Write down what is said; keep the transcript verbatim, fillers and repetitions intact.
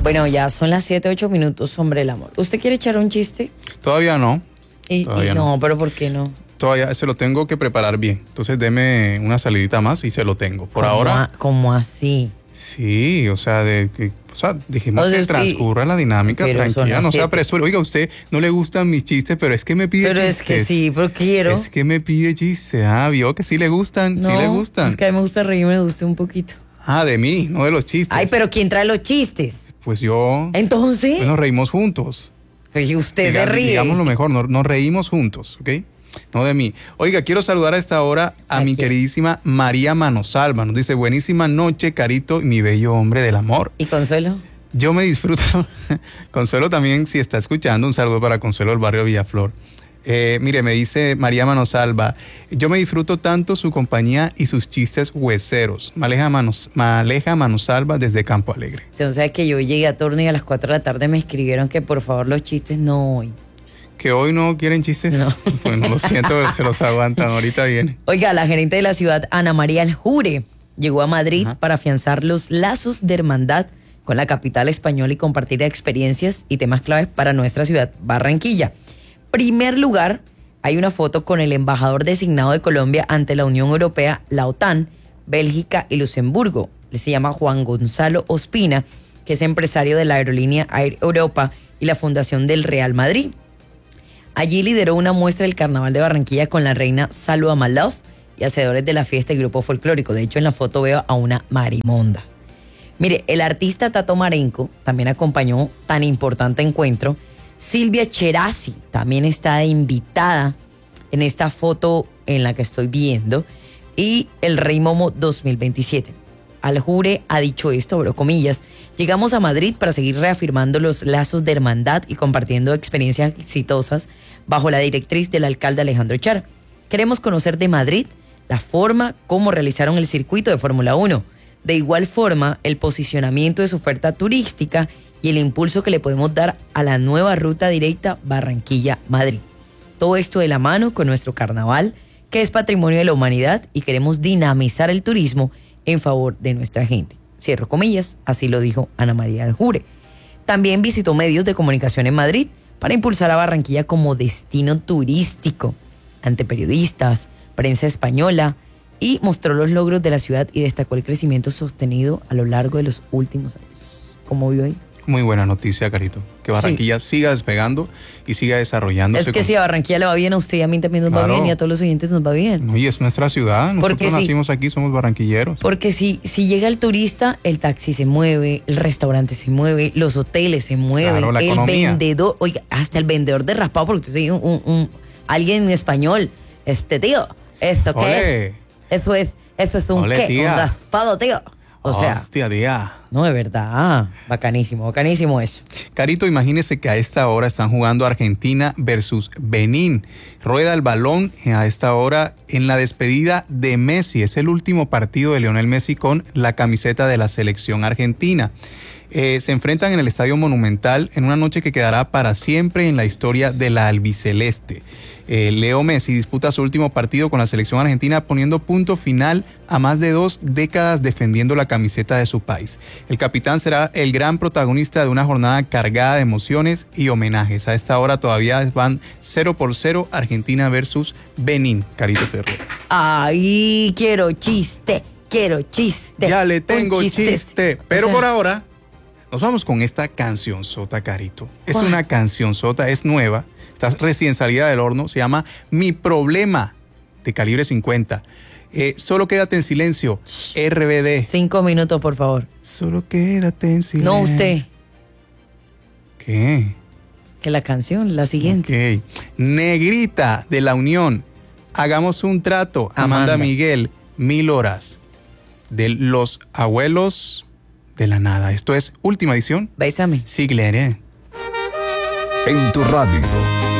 Bueno, ya son las siete, ocho minutos, hombre, el amor. ¿Usted quiere echar un chiste? Todavía no. Y, Todavía y no, no. pero ¿por qué no? Todavía se lo tengo que preparar bien. Entonces deme una salidita más y se lo tengo. Por ¿Cómo ahora. a- ¿Cómo así? Sí, o sea, de, que- o sea dijimos O sea, que usted- transcurra la dinámica pero son tranquila, las no se siete. apresure. Oiga, a usted no le gustan mis chistes, pero es que me pide Pero chistes. es que sí, pero quiero. Es que me pide chistes. Ah, vio que sí le gustan, sí No, le gustan. es que a mí me gusta reírme de usted un poquito. Ah, de mí, no de los chistes. Ay, pero ¿quién trae los chistes? Pues yo. Entonces, Pues nos reímos juntos. pues usted Diga- se ríe. Digamos lo mejor, nos, nos reímos juntos, ¿ok? No de mí. Oiga, quiero saludar a esta hora a ¿A mi quién? queridísima María Manosalva. Nos dice, buenísima noche, Carito, mi bello hombre del amor. ¿Y Consuelo? Yo me disfruto. Consuelo también, si está escuchando, un saludo para Consuelo del barrio Villaflor. Eh, mire, me dice María Manosalva, yo me disfruto tanto su compañía y sus chistes hueseros. Maleja, Manos, Maleja Manosalva desde Campo Alegre. O sea, que yo llegué a turno y a las cuatro de la tarde me escribieron que por favor los chistes no hoy. ¿Que hoy no quieren chistes? No. Bueno, lo siento, pero se los aguantan, ahorita viene. Oiga, la gerente de la ciudad, Ana María Aljure, llegó a Madrid Ajá. para afianzar los lazos de hermandad con la capital española y compartir experiencias y temas claves para nuestra ciudad, Barranquilla. Primer lugar, hay una foto con el embajador designado de Colombia ante la Unión Europea, la OTAN, Bélgica y Luxemburgo. Él se llama Juan Gonzalo Ospina, que es empresario de la aerolínea Air Europa y la Fundación del Real Madrid. Allí lideró una muestra del Carnaval de Barranquilla con la reina Salwa Malov y hacedores de la fiesta y grupo folclórico. De hecho, en la foto veo a una marimonda. Mire, el artista Tato Marenco también acompañó tan importante encuentro. Silvia Cherasi también está de invitada en esta foto en la que estoy viendo. Y el Rey Momo dos mil veintisiete. Aljure ha dicho esto, abro comillas, llegamos a Madrid para seguir reafirmando los lazos de hermandad y compartiendo experiencias exitosas bajo la directriz del alcalde Alejandro Char. Queremos conocer de Madrid la forma como realizaron el circuito de Fórmula uno. De igual forma, el posicionamiento de su oferta turística y el impulso que le podemos dar a la nueva ruta directa Barranquilla-Madrid. Todo esto de la mano con nuestro carnaval, que es patrimonio de la humanidad y queremos dinamizar el turismo en favor de nuestra gente. Cierro comillas, así lo dijo Ana María Aljure. También visitó medios de comunicación en Madrid para impulsar a Barranquilla como destino turístico ante periodistas, prensa española y mostró los logros de la ciudad y destacó el crecimiento sostenido a lo largo de los últimos años. ¿Cómo vio ahí? Muy buena noticia, Carito. Que Barranquilla sí. siga despegando y siga desarrollándose. Es que con... si a Barranquilla le va bien, a usted y a mí también nos Claro. va bien y a todos los oyentes nos va bien. No, y es nuestra ciudad. Nosotros Porque si- nacimos aquí, somos barranquilleros. Porque si, si llega el turista, el taxi se mueve, el restaurante se mueve, los hoteles se mueven, Claro, la el economía. vendedor, oiga, hasta el vendedor de raspado, porque usted dice un, un, un- alguien en español, este tío, ¿esto qué Ole. es? Eso es, eso es un Ole, qué, tía. un raspado, tío. O sea, Hostia, tía. no, de verdad, bacanísimo, bacanísimo eso. Carito, imagínese que a esta hora están jugando Argentina versus Benín. Rueda el balón a esta hora en la despedida de Messi. Es el último partido de Lionel Messi con la camiseta de la selección argentina. Eh, se enfrentan en el Estadio Monumental en una noche que quedará para siempre en la historia de la albiceleste. Eh, Leo Messi disputa su último partido con la selección argentina poniendo punto final a más de dos décadas defendiendo la camiseta de su país. El capitán será el gran protagonista de una jornada cargada de emociones y homenajes. A esta hora todavía van cero por cero Argentina versus Benín. Carito Ferrer. Ay, quiero chiste, quiero chiste. Ya le tengo un chiste, pero O sea, por ahora nos vamos con esta canción sota, Carito. Es ¿Cuál? una canción sota, es nueva, está recién salida del horno, se llama Mi Problema, de calibre cincuenta. Eh, solo quédate en silencio, R B D. Cinco minutos, por favor. Solo quédate en silencio. No usted, ¿Qué? que la canción, la siguiente. Ok. Negrita de la Unión, hagamos un trato. Amanda, Amanda. Miguel, mil horas. De los abuelos de la nada. Esto es última edición. Bésame. Sigleré. En tu radio.